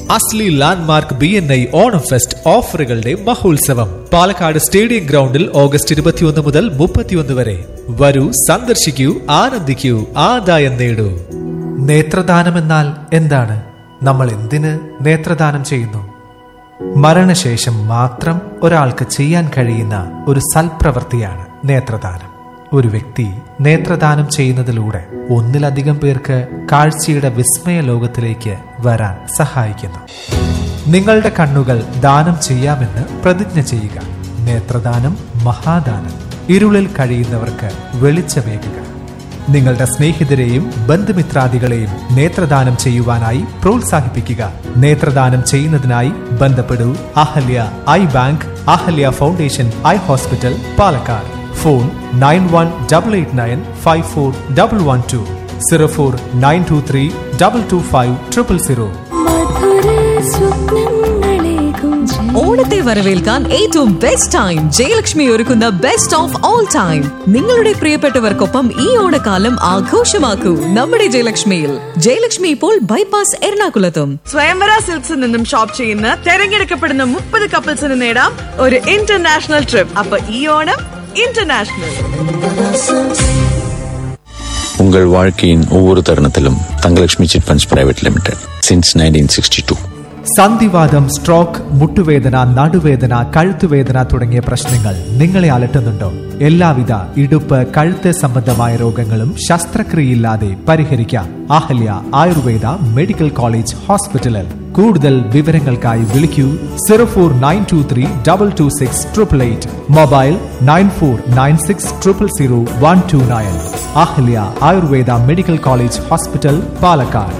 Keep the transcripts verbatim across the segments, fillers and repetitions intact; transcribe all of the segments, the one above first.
Asli landmark B N I Onam fest ഓഫറുകളുടെ മഹോത്സവം Palakkad stadium ഗ്രൗണ്ടിൽ August ഇരുപത്തിയൊന്ന് മുതൽ മുപ്പത്തിയൊന്ന് വരെ. വരൂ, സന്ദർശിക്കൂ, ആനന്ദിക്കൂ, ആദായം നേടൂ. നേത്രദാനം എന്നാൽ എന്താണ്? നമ്മൾ എന്തിന് നേത്രദാനം ചെയ്യുന്നു? മരണശേഷം മാത്രം ഒരാൾക്ക് ചെയ്യാൻ കഴിയുന്ന ഒരു സൽപ്രവൃത്തിയാണ് നേത്രദാനം. ഒരു വ്യക്തി നേത്രദാനം ചെയ്യുന്നതിലൂടെ ഒന്നിലധികം പേർക്ക് കാഴ്ചയുടെ വിസ്മയ ലോകത്തിലേക്ക് വരാൻ സഹായിക്കുന്നു. നിങ്ങളുടെ കണ്ണുകൾ ദാനം ചെയ്യാമെന്ന് പ്രതിജ്ഞ ചെയ്യുക. നേത്രദാനം മഹാദാനം. ഇരുളിൽ കഴിയുന്നവർക്ക് വെളിച്ചമേകുക. നിങ്ങളുടെ സ്നേഹിതരെയും ബന്ധുമിത്രാദികളെയും നേത്രദാനം ചെയ്യുവാനായി പ്രോത്സാഹിപ്പിക്കുക. നേത്രദാനം ചെയ്യുന്നതിനായി ബന്ധപ്പെടൂ Ahalya I bank, Ahalya foundation eye hospital, Palakkad. Phone nine one double eight nine five four double one two, zero four nine to three double two five triple zero. ഓണത്തെ വരവേൽക്കാൻ ഏറ്റവും ബെസ്റ്റ് ടൈം ജയലക്ഷ്മി ഒരുക്കുന്ന ബെസ്റ്റ് ഓഫ് ഓൾ ടൈം. നിങ്ങളുടെ പ്രിയപ്പെട്ടവർക്കൊപ്പം ഈ ഓണക്കാലം ആഘോഷമാക്കൂ നമ്മുടെ ജയലക്ഷ്മിയിൽ. ജയലക്ഷ്മി ഇപ്പോൾ bypass എറണാകുളത്തും. സ്വയംവര സിൽക്സിൽ നിന്നും ഷോപ്പ് ചെയ്യുന്ന തെരഞ്ഞെടുക്കപ്പെടുന്ന മുപ്പത് കപ്പിൾസിന് നേടാം ഒരു ഇന്റർനാഷണൽ ട്രിപ്പ്. അപ്പൊ ഈ ഓണം ഇന്റർനാഷണൽ. உங்கள் வாழ்க்கையின் ஒவ்வொரு தருணத்திலும் Thangalakshmi chit funds private limited since nineteen sixty to. സന്ധിവാതം, stroke, മുട്ടുവേദന, നടുവേദന, കഴുത്തുവേദന തുടങ്ങിയ പ്രശ്നങ്ങൾ നിങ്ങളെ അലട്ടുന്നുണ്ടോ? എല്ലാവിധ ഇടുപ്പ്, കഴുത്ത് സംബന്ധമായ രോഗങ്ങളും ശസ്ത്രക്രിയയില്ലാതെ പരിഹരിക്കാം അഹല്യ ആയുർവേദ മെഡിക്കൽ കോളേജ് ഹോസ്പിറ്റലിൽ. കൂടുതൽ വിവരങ്ങൾക്കായി വിളിക്കൂ zero four nine to three double two six triple eight. Mobile nine four nine six triple zero one two nine. Ahalya Ayurveda medical college hospital, Palakkad.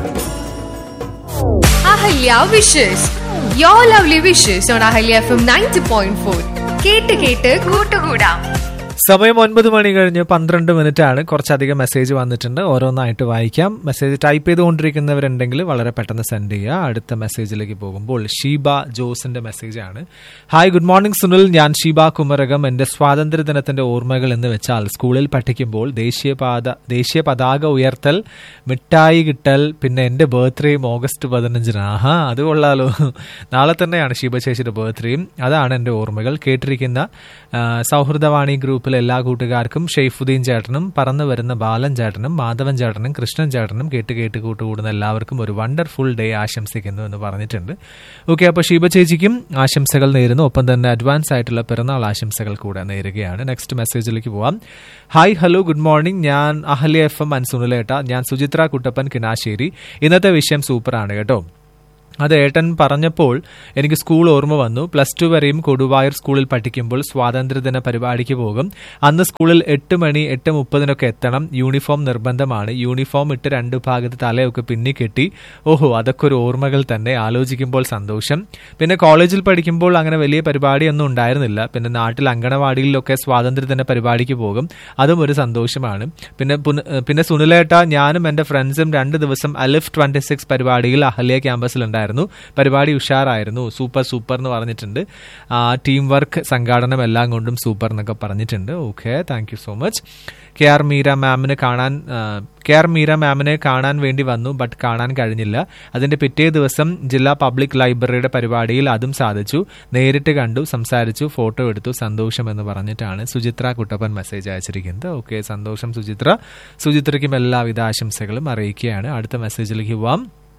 Ahalya wishes your lovely wishes on Ahalya F M ninety point four. കേട്ട് കേട്ട് കൂട്ടുകൂടാം. സമയം ഒൻപത് മണി കഴിഞ്ഞ് പന്ത്രണ്ട് minute ആണ്. കുറച്ചധികം message വന്നിട്ടുണ്ട്, ഓരോന്നായിട്ട് വായിക്കാം. മെസ്സേജ് ടൈപ്പ് ചെയ്തുകൊണ്ടിരിക്കുന്നവരുണ്ടെങ്കിൽ വളരെ പെട്ടെന്ന് സെൻഡ് ചെയ്യുക. അടുത്ത മെസ്സേജിലേക്ക് പോകുമ്പോൾ ഷീബ ജോസിന്റെ മെസ്സേജാണ്. Hi, good morning Sunil. ഞാൻ ഷീബ കുമരകം. എന്റെ സ്വാതന്ത്ര്യ ദിനത്തിന്റെ ഓർമ്മകൾ എന്ന് വെച്ചാൽ സ്കൂളിൽ പഠിക്കുമ്പോൾ ദേശീയപാത ദേശീയ പതാക ഉയർത്തൽ, മിഠായി കിട്ടൽ, പിന്നെ എന്റെ ബർത്ത്ഡേയും ഓഗസ്റ്റ് പതിനഞ്ചിന്. ആഹാ, അത് കൊള്ളാലോ. നാളെ തന്നെയാണ് ഷീബ ചേച്ചിയുടെ ബർത്ത്ഡേയും. അതാണ് എന്റെ ഓർമ്മകൾ. കേട്ടിരിക്കുന്ന സൗഹൃദവാണി ഗ്രൂപ്പിൽ എല്ലാ കൂട്ടുകാർക്കും, ഷെയ്ഫുദ്ദീൻ ചേട്ടനും, പറന്നു വരുന്ന ബാലൻ ചേട്ടനും, മാധവൻ ചേട്ടനും, കൃഷ്ണൻ ചേട്ടനും, കേട്ട് കേട്ട് കൂട്ടുകൂടുന്ന എല്ലാവർക്കും ഒരു വണ്ടർഫുൾ ഡേ ആശംസിക്കുന്നു എന്ന് പറഞ്ഞിട്ടുണ്ട്. ഓക്കെ, അപ്പോൾ ഷീബ ചേച്ചിക്കും ആശംസകൾ നേരുന്നു. ഒപ്പം തന്നെ അഡ്വാൻസ് ആയിട്ടുള്ള പിറന്നാൾ ആശംസകൾ കൂടെ നേരുകയാണ്. നെക്സ്റ്റ് മെസ്സേജിലേക്ക് പോവാം. Hi, hello, good morning. ഞാൻ അഹല്യ എഫ് എം അൻസുനിലേട്ട. ഞാൻ സുചിത്ര കുട്ടപ്പൻ, കിനാശ്ശേരി. ഇന്നത്തെ വിഷയം സൂപ്പറാണ് കേട്ടോ. അത് ഏട്ടൻ പറഞ്ഞപ്പോൾ എനിക്ക് സ്കൂൾ ഓർമ്മ വന്നു. പ്ലസ് ടു വരെയും കൊടുവായൂർ സ്കൂളിൽ പഠിക്കുമ്പോൾ സ്വാതന്ത്ര്യദിന പരിപാടിക്ക് പോകും. അന്ന് സ്കൂളിൽ എട്ട് മണി എട്ട് മുപ്പതിനൊക്കെ എത്തണം. യൂണിഫോം നിർബന്ധമാണ്. യൂണിഫോം ഇട്ട് രണ്ടു ഭാഗത്ത് തലയൊക്കെ പിന്നിക്കെട്ടി. ഓഹോ, അതൊക്കെ ഒരു ഓർമ്മകൾ തന്നെ. ആലോചിക്കുമ്പോൾ സന്തോഷം. പിന്നെ കോളേജിൽ പഠിക്കുമ്പോൾ അങ്ങനെ വലിയ പരിപാടിയൊന്നും ഉണ്ടായിരുന്നില്ല. പിന്നെ നാട്ടിൽ അങ്കണവാടിയിലൊക്കെ സ്വാതന്ത്ര്യദിന പരിപാടിക്ക് പോകും. അതും ഒരു സന്തോഷമാണ്. പിന്നെ പിന്നെ സുനിലേട്ട, ഞാനും എന്റെ ഫ്രണ്ട്സും രണ്ട് ദിവസം അലിഫ് ട്വന്റി സിക്സ് പരിപാടിയിൽ അഹല്യ ക്യാമ്പസിലുണ്ടായിരുന്നു. പരിപാടി ഉഷാറായിരുന്നു. സൂപ്പർ സൂപ്പർ എന്ന് പറഞ്ഞിട്ടുണ്ട്. ടീം വർക്ക്, സംഘാടനം എല്ലാം കൊണ്ടും സൂപ്പർ എന്നൊക്കെ പറഞ്ഞിട്ടുണ്ട്. Okay, thank you so much. K R Meera മാമിനെ കാണാൻ കെ ആർ മീര മാമിനെ കാണാൻ വേണ്ടി വന്നു, ബട്ട് കാണാൻ കഴിഞ്ഞില്ല. അതിന്റെ പിറ്റേ ദിവസം ജില്ലാ പബ്ലിക് ലൈബ്രറിയുടെ പരിപാടിയിൽ അതും സാധിച്ചു. നേരിട്ട് കണ്ടു, സംസാരിച്ചു, ഫോട്ടോ എടുത്തു. സന്തോഷം എന്ന് പറഞ്ഞിട്ടാണ് സുചിത്ര കുട്ടപ്പൻ മെസ്സേജ് അയച്ചിരിക്കുന്നത്. ഓക്കെ, സന്തോഷം സുചിത്ര. സുചിത്രയ്ക്കും എല്ലാവിധ ആശംസകളും അറിയിക്കുകയാണ്. അടുത്ത മെസ്സേജിലേക്ക് പോവാം.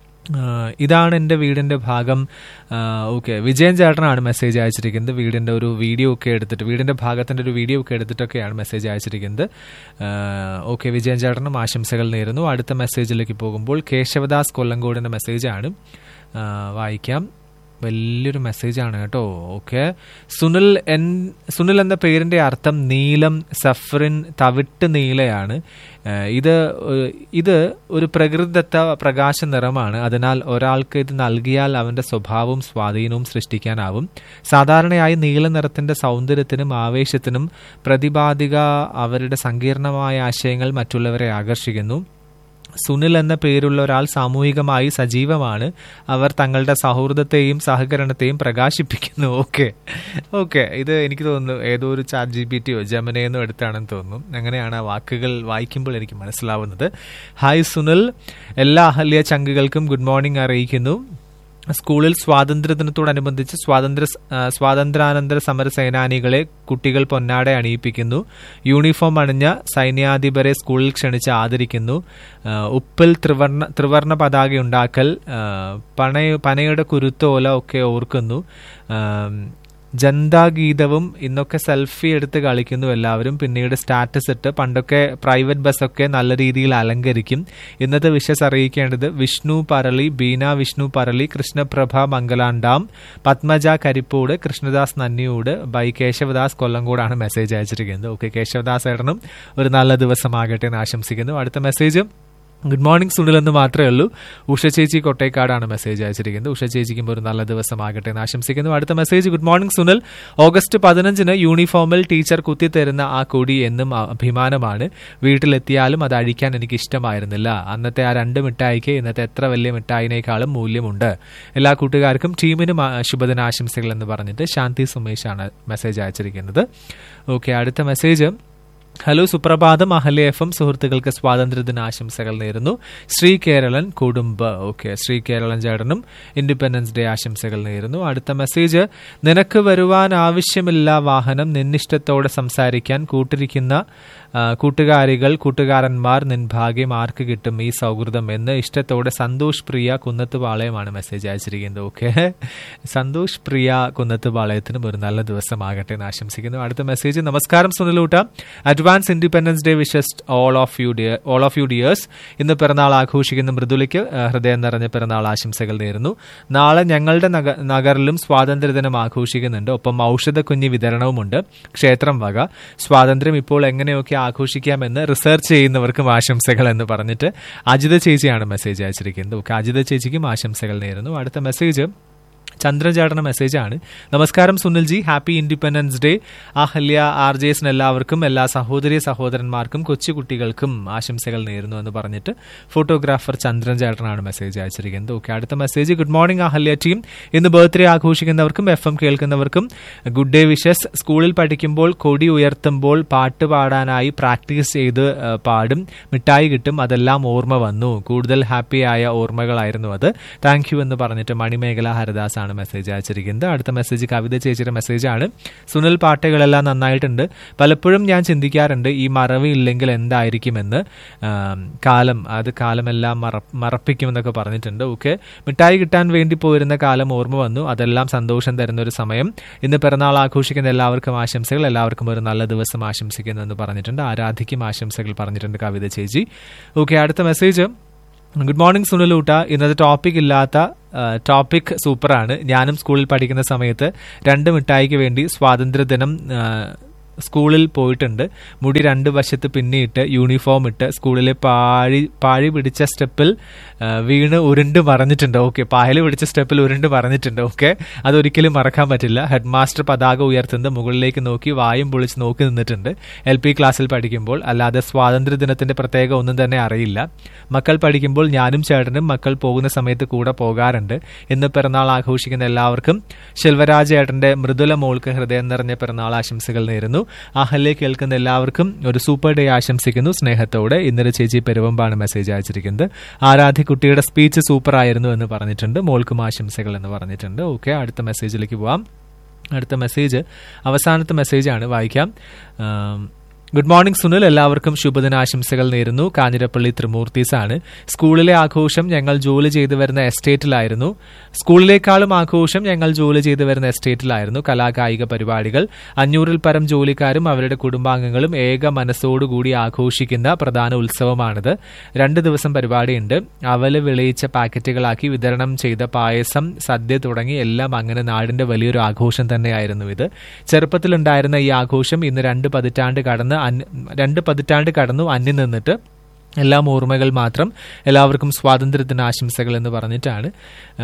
ഇതാണ് എൻ്റെ വീടിൻ്റെ ഭാഗം. ഓക്കെ, വിജയൻ ചേട്ടനാണ് മെസ്സേജ് അയച്ചിരിക്കുന്നത്. വീടിൻ്റെ ഒരു വീഡിയോ ഒക്കെ എടുത്തിട്ട്, വീടിൻ്റെ ഭാഗത്തിൻ്റെ ഒരു വീഡിയോ ഒക്കെ എടുത്തിട്ടൊക്കെയാണ് മെസ്സേജ് അയച്ചിരിക്കുന്നത്. ഓക്കെ, വിജയൻ ചേട്ടനും ആശംസകൾ നേരുന്നു. അടുത്ത മെസ്സേജിലേക്ക് പോകുമ്പോൾ കേശവദാസ് കൊല്ലങ്കോടിൻ്റെ മെസ്സേജാണ്, വായിക്കാം. വലിയൊരു മെസ്സേജാണ് കേട്ടോ. ഓക്കെ, സുനിൽ എൻ സുനിൽ എന്ന പേരിൻ്റെ അർത്ഥം നീലം, സഫറിൻ, തവിട്ട് നീലയാണ്. ഇത് ഇത് ഒരു പ്രകൃതിദത്ത പ്രകാശ നിറമാണ്. അതിനാൽ ഒരാൾക്ക് ഇത് നൽകിയാൽ അവൻ്റെ സ്വഭാവവും സ്വാധീനവും സൃഷ്ടിക്കാനാവും. സാധാരണയായി നീല നിറത്തിൻ്റെ സൗന്ദര്യത്തിനും ആവേശത്തിനും പ്രതിപാദിക അവരുടെ സങ്കീർണമായ ആശയങ്ങൾ മറ്റുള്ളവരെ ആകർഷിക്കുന്നു. സുനിൽ എന്ന പേരുള്ള ഒരാൾ സാമൂഹികമായി സജീവമാണ്. അവർ തങ്ങളുടെ സൗഹൃദത്തെയും സഹകരണത്തെയും പ്രകാശിപ്പിക്കുന്നു. ഓക്കെ ഓക്കെ ഇത് എനിക്ക് തോന്നുന്നു ഏതോ ഒരു ചാറ്റ് ജി പി ടിയോ ജമനയെന്നോ എടുത്താണെന്ന് തോന്നുന്നു. അങ്ങനെയാണ് ആ വാക്കുകൾ വായിക്കുമ്പോൾ എനിക്ക് മനസ്സിലാവുന്നത്. ഹായ് സുനിൽ, എല്ലാ അഹല്യ ചങ്കുകൾക്കും ഗുഡ് മോർണിംഗ് അറിയിക്കുന്നു. സ്കൂളിൽ സ്വാതന്ത്ര്യദിനത്തോടനുബന്ധിച്ച് സ്വാതന്ത്ര്യ സ്വാതന്ത്ര്യാനന്തര സമര സേനാനികളെ കുട്ടികൾ പൊന്നാട അണിയിപ്പിക്കുന്നു. യൂണിഫോം അണിഞ്ഞ സൈന്യാധിപരെ സ്കൂളിൽ ക്ഷണിച്ച് ആദരിക്കുന്നു. ഉപ്പിൽ ത്രിവർണ ത്രിവർണ പതാക ഉണ്ടാക്കൽ, പനയ പനയുടെ കുരുത്തോല ഒക്കെ ഓർക്കുന്നു. ജനതാഗീതവും ഇന്നൊക്കെ സെൽഫി എടുത്ത് കളിക്കുന്നു എല്ലാവരും. പിന്നീട് സ്റ്റാറ്റസ് ഇട്ട്, പണ്ടൊക്കെ പ്രൈവറ്റ് ബസ്സൊക്കെ നല്ല രീതിയിൽ അലങ്കരിക്കും. ഇന്നത്തെ wishes അറിയിക്കേണ്ടത് Vishnu Parali, Beena Vishnu Parali, Krishnaprabha മംഗലാണ്ടാം, Padmaja Karippode, Krishnadas നന്നിയോട്, by Kesavadas കൊല്ലങ്കോടാണ് message അയച്ചിരിക്കുന്നത്. ഓക്കെ, കേശവദാസ് ഏട്ടനും ഒരു നല്ല ദിവസമാകട്ടെ എന്ന് ആശംസിക്കുന്നു. അടുത്ത മെസ്സേജ് ഗുഡ് മോർണിംഗ് സുനിൽ എന്ന് മാത്രമേ ഉള്ളൂ. ഉഷ ചേച്ചി കൊട്ടേക്കാടാണ് മെസ്സേജ് അയച്ചിരിക്കുന്നത്. ഉഷ ചേച്ചിക്കും ഒരു നല്ല ദിവസമാകട്ടെ എന്ന് ആശംസിക്കുന്നു. അടുത്ത message good morning Sunil, August പതിനഞ്ചിന് യൂണിഫോമിൽ ടീച്ചർ കുത്തിത്തരുന്ന ആ കൊടി എന്നും അഭിമാനമാണ്. വീട്ടിലെത്തിയാലും അത് അഴിക്കാൻ എനിക്ക് ഇഷ്ടമായിരുന്നില്ല. അന്നത്തെ ആ രണ്ട് മിഠായിക്ക് ഇന്നത്തെ എത്ര വലിയ മിഠായിനേക്കാളും മൂല്യമുണ്ട്. എല്ലാ കൂട്ടുകാർക്കും ടീമിനും ശുഭദിനാശംസകൾ എന്ന് പറഞ്ഞിട്ട് ശാന്തി സുമേഷാണ് മെസ്സേജ് അയച്ചിരിക്കുന്നത്. ഓക്കെ, അടുത്ത മെസ്സേജ് ഹലോ സുപ്രഭാതം അഹല്യ എഫ് എം സുഹൃത്തുക്കൾക്ക് സ്വാതന്ത്ര്യദിന ആശംസകൾ നേരുന്നു. ശ്രീ കേരളൻ കുടുംബ. ഓക്കെ, ശ്രീ കേരളൻ ചേട്ടനും ഇൻഡിപെൻഡൻസ് ഡേ ആശംസകൾ നേരുന്നു. അടുത്ത മെസ്സേജ് നിനക്ക് വരുവാൻ ആവശ്യമില്ല വാഹനം, നിന്നിഷ്ടത്തോടെ സംസാരിക്കാൻ കൂട്ടിരിക്കുന്ന കൂട്ടുകാരികൾ കൂട്ടുകാരന്മാർ, നിൻ ഭാഗ്യം ആർക്ക് കിട്ടും ഈ സൗഹൃദം എന്ന് ഇഷ്ടത്തോടെ സന്തോഷ് പ്രിയ കുന്നത്തുപാളയമാണ് മെസ്സേജ് അയച്ചിരിക്കുന്നത്. ഓക്കെ, സന്തോഷ് പ്രിയ കുന്നത്തുപാളയത്തിനും ഒരു നല്ല ദിവസമാകട്ടെ എന്ന് ആശംസിക്കുന്നു. അടുത്ത മെസ്സേജ് നമസ്കാരം സുനിലൂട്ട, advance independence day wishes all of you dear all of U dears. ഇന്ന് പിറന്നാൾ ആഘോഷിക്കുന്ന മൃദുലയ്ക്ക് ഹൃദയം നിറഞ്ഞ പിറന്നാൾ ആശംസകൾ നേരുന്നു. നാളെ ഞങ്ങളുടെ നഗറിലും സ്വാതന്ത്ര്യദിനം ആഘോഷിക്കുന്നുണ്ട്. ഒപ്പം ഔഷധക്കുഞ്ഞി വിതരണവുമുണ്ട് ക്ഷേത്രം വക. സ്വാതന്ത്ര്യം ഇപ്പോൾ എങ്ങനെയൊക്കെ ആഘോഷിക്കാമെന്ന് റിസർച്ച് ചെയ്യുന്നവർക്കും ആശംസകൾ എന്ന് പറഞ്ഞിട്ട് അജിത ചേച്ചിയാണ് മെസ്സേജ് അയച്ചിരിക്കുന്നത്. ഓക്കെ, അജിത ചേച്ചിക്കും ആശംസകൾ നേരുന്നു. അടുത്ത മെസ്സേജ് ചന്ദ്രചേട്ടന മെസ്സേജാണ്. നമസ്കാരം Sunilji, happy independence day. Ahalya R J എസിന് എല്ലാവർക്കും, എല്ലാ സഹോദരി സഹോദരന്മാർക്കും കൊച്ചുകുട്ടികൾക്കും ആശംസകൾ നേരുന്നു എന്ന് പറഞ്ഞിട്ട് ഫോട്ടോഗ്രാഫർ ചന്ദ്രൻ ചേട്ടനാണ് മെസ്സേജ് അയച്ചിരിക്കുന്നത്. ഓക്കെ, അടുത്ത message good morning Ahalya team. ഇന്ന് birthday ആഘോഷിക്കുന്നവർക്കും F M കേൾക്കുന്നവർക്കും good day wishes. സ്കൂളിൽ പഠിക്കുമ്പോൾ കൊടി ഉയർത്തുമ്പോൾ പാട്ട് പാടാനായി പ്രാക്ടീസ് ചെയ്ത് പാടും, മിഠായി കിട്ടും, അതെല്ലാം ഓർമ്മ വന്നു. കൂടുതൽ ഹാപ്പിയായ ഓർമ്മകളായിരുന്നു അത്. താങ്ക് യു എന്ന് പറഞ്ഞിട്ട് മണിമേഖല ഹരിദാസ് മെസ്സേജ് അയച്ചിരിക്കുന്നത്. അടുത്ത മെസ്സേജ് കവിത ചേച്ചിയുടെ മെസ്സേജാണ്. സുനിൽ പാട്ടുകളെല്ലാം നന്നായിട്ടുണ്ട്. പലപ്പോഴും ഞാൻ ചിന്തിക്കാറുണ്ട് ഈ മറവി ഇല്ലെങ്കിൽ എന്തായിരിക്കുമെന്ന്. കാലം അത് കാലമെല്ലാം മറ മറപ്പിക്കുമെന്നൊക്കെ പറഞ്ഞിട്ടുണ്ട്. ഓക്കെ, മിഠായി കിട്ടാൻ വേണ്ടി പോയിരുന്ന കാലം ഓർമ്മ വന്നു. അതെല്ലാം സന്തോഷം തരുന്ന ഒരു സമയം. ഇന്ന് പിറന്നാൾ ആഘോഷിക്കുന്ന എല്ലാവർക്കും ആശംസകൾ. എല്ലാവർക്കും ഒരു നല്ല ദിവസം ആശംസിക്കുന്നു എന്ന് പറഞ്ഞിട്ടുണ്ട്. ആരാധിക്കും ആശംസകൾ പറഞ്ഞിട്ടുണ്ട് കവിത ചേച്ചി. ഓക്കെ, അടുത്ത മെസ്സേജ് ഗുഡ് മോർണിംഗ് സുനിലൂട്ട. ഇന്നത്തെ ടോപ്പിക് ഇല്ലാത്ത ടോപ്പിക് സൂപ്പറാണ്. ഞാനും സ്കൂളിൽ പഠിക്കുന്ന സമയത്ത് രണ്ട് മിഠായിക്ക് വേണ്ടി സ്വാതന്ത്ര്യദിനം സ്കൂളിൽ പോയിട്ടുണ്ട്. മുടി രണ്ട് വശത്ത് പിന്നിയിട്ട് യൂണിഫോം ഇട്ട് സ്കൂളിലെ പാഴി പാഴി പിടിച്ച സ്റ്റെപ്പിൽ വീണ് ഉരുണ്ട് മറഞ്ഞിട്ടുണ്ട്. ഓക്കെ, പായൽ പിടിച്ച സ്റ്റെപ്പിൽ ഉരുണ്ട് മറഞ്ഞിട്ടുണ്ട്. ഓക്കെ, അതൊരിക്കലും മറക്കാൻ പറ്റില്ല. ഹെഡ് മാസ്റ്റർ പതാക ഉയർത്തുന്നത് മുകളിലേക്ക് നോക്കി വായും പൊളിച്ച് നോക്കി നിന്നിട്ടുണ്ട് എൽ പി ക്ലാസ്സിൽ പഠിക്കുമ്പോൾ. അല്ലാതെ സ്വാതന്ത്ര്യ ദിനത്തിന്റെ പ്രത്യേക ഒന്നും തന്നെ അറിയില്ല. മക്കൾ പഠിക്കുമ്പോൾ ഞാനും ചേട്ടനും മക്കൾ പോകുന്ന സമയത്ത് കൂടെ പോകാറുണ്ട്. ഇന്ന് പിറന്നാൾ ആഘോഷിക്കുന്ന എല്ലാവർക്കും ശെൽവരാജ് ഏട്ടന്റെ മൃദുല മോൾക്ക് ഹൃദയം നിറഞ്ഞ പിറന്നാൾ ആശംസകൾ നേരുന്നു. അഹല്യ കേൾക്കുന്ന എല്ലാവർക്കും ഒരു സൂപ്പർ ഡേ ആശംസിക്കുന്നു സ്നേഹത്തോടെ. ഇന്നലെ ചേച്ചി പെരുവമ്പാണ് മെസ്സേജ് അയച്ചിരിക്കുന്നത്. ആരാധ്യ കുട്ടിയുടെ സ്പീച്ച് സൂപ്പർ ആയിരുന്നു എന്ന് പറഞ്ഞിട്ടുണ്ട്. മോൾക്കും ആശംസകൾ എന്ന് പറഞ്ഞിട്ടുണ്ട്. ഓക്കെ, അടുത്ത മെസ്സേജിലേക്ക് പോവാം. അടുത്ത മെസ്സേജ് അവസാനത്തെ മെസ്സേജാണ്, വായിക്കാം. ഗുഡ് മോർണിംഗ് സുനിൽ, എല്ലാവർക്കും ശുഭദിനാശംസകൾ നേരുന്നു. കാഞ്ഞിരപ്പള്ളി ത്രിമൂർത്തീസാണ്. സ്കൂളിലെ ആഘോഷം ഞങ്ങൾ ജോലി ചെയ്തു വരുന്ന എസ്റ്റേറ്റിലായിരുന്നു. സ്കൂളിലേക്കാളും ആഘോഷം ഞങ്ങൾ ജോലി ചെയ്തു വരുന്ന എസ്റ്റേറ്റിലായിരുന്നു. കലാകായിക പരിപാടികൾ. അഞ്ഞൂറിൽ പരം ജോലിക്കാരും അവരുടെ കുടുംബാംഗങ്ങളും ഏക മനസ്സോടുകൂടി ആഘോഷിക്കുന്ന പ്രധാന ഉത്സവമാണിത്. രണ്ട് ദിവസം പരിപാടിയുണ്ട്. അവല് വിളയിച്ച പാക്കറ്റുകളാക്കി വിതരണം ചെയ്ത പായസം, സദ്യ തുടങ്ങി എല്ലാം അങ്ങനെ നാടിന്റെ വലിയൊരു ആഘോഷം തന്നെയായിരുന്നു ഇത്. ചെറുപ്പത്തിലുണ്ടായിരുന്ന ഈ ആഘോഷം ഇന്ന് രണ്ട് പതിറ്റാണ്ട് കടന്ന് രണ്ട് പതിറ്റാണ്ട് കടന്നു അന്യം നിന്നിട്ട് എല്ലാം ഓർമ്മകൾ മാത്രം. എല്ലാവർക്കും സ്വാതന്ത്ര്യദിന ആശംസകൾ എന്ന് പറഞ്ഞിട്ടാണ്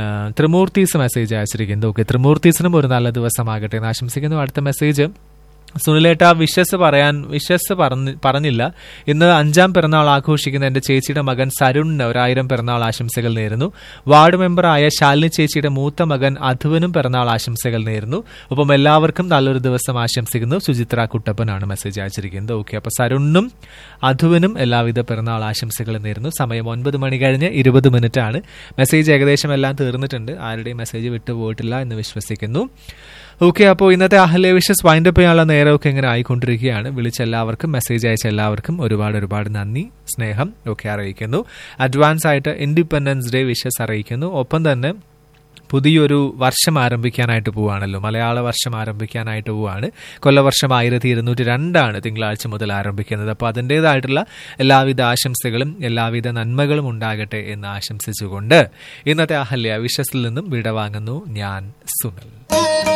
ത്രിമൂർത്തീസ് മെസ്സേജ് അയച്ചിരിക്കുന്നത്. ഓക്കെ, ത്രിമൂർത്തീസിനും ഒരു നല്ല ദിവസമാകട്ടെ എന്ന് ആശംസിക്കുന്നു. അടുത്ത മെസ്സേജ് സുനിലേട്ട വിഷസ് പറയാൻ വിഷസ് പറഞ്ഞ് പറഞ്ഞില്ല ഇന്ന് അഞ്ചാം പിറന്നാൾ ആഘോഷിക്കുന്ന എന്റെ ചേച്ചിയുടെ മകൻ സരുണിന് ഒരായിരം പിറന്നാൾ ആശംസകൾ നേരുന്നു. വാർഡ് മെമ്പറായ ശാലിനി ചേച്ചിയുടെ മൂത്ത മകൻ അധുവിനും പിറന്നാൾ ആശംസകൾ നേരുന്നു. ഒപ്പം എല്ലാവർക്കും നല്ലൊരു ദിവസം ആശംസിക്കുന്നു. സുചിത്ര കുട്ടപ്പനാണ് മെസ്സേജ് അയച്ചിരിക്കുന്നത്. ഓക്കെ, അപ്പൊ സരുണിനും അധുവിനും എല്ലാവിധ പിറന്നാൾ ആശംസകൾ നേരുന്നു. സമയം ഒൻപത് മണി കഴിഞ്ഞ് ഇരുപത് മിനിറ്റ് ആണ്. മെസ്സേജ് ഏകദേശം എല്ലാം തീർന്നിട്ടുണ്ട്. ആരുടെയും മെസ്സേജ് വിട്ടുപോയിട്ടില്ല എന്ന് വിശ്വസിക്കുന്നു. ഓക്കെ, അപ്പോൾ ഇന്നത്തെ അഹല്യ വിഷസ് വൈൻഡപ്പ് ചെയ്യാനുള്ള നേരമൊക്കെ ഇങ്ങനെ ആയിക്കൊണ്ടിരിക്കുകയാണ്. വിളിച്ച എല്ലാവർക്കും മെസ്സേജ് അയച്ച എല്ലാവർക്കും ഒരുപാട് ഒരുപാട് നന്ദി, സ്നേഹം ഒക്കെ അറിയിക്കുന്നു. അഡ്വാൻസ് ആയിട്ട് ഇൻഡിപെൻഡൻസ് ഡേ വിഷസ് അറിയിക്കുന്നു. ഒപ്പം തന്നെ പുതിയൊരു വർഷം ആരംഭിക്കാനായിട്ട് പോവുകയാണല്ലോ, മലയാള വർഷം ആരംഭിക്കാനായിട്ട് പോവുകയാണ്. കൊല്ലവർഷം ആയിരത്തി ഇരുന്നൂറ്റി രണ്ടാണ് തിങ്കളാഴ്ച മുതൽ ആരംഭിക്കുന്നത്. അപ്പോൾ അതിൻ്റെതായിട്ടുള്ള എല്ലാവിധ ആശംസകളും എല്ലാവിധ നന്മകളും ഉണ്ടാകട്ടെ എന്ന് ആശംസിച്ചുകൊണ്ട് ഇന്നത്തെ അഹല്യ വിഷസിൽ നിന്നും വിടവാങ്ങുന്നു ഞാൻ സുനിൽ.